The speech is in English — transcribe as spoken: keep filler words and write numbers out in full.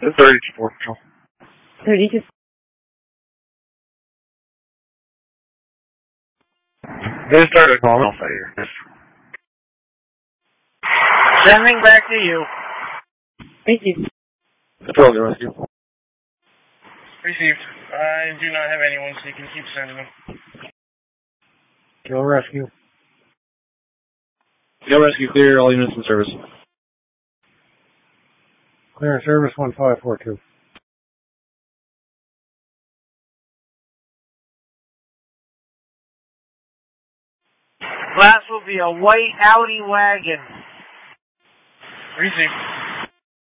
thirty-two Port Patrol. thirty-two. They started calling off here. Sending back to you. Thank you. Patrol to rescue. Received. I do not have anyone, so you can keep sending them. Kill rescue. Kill rescue clear, all units in service. Clear in service one five four two. Last will be a white Audi wagon. Received.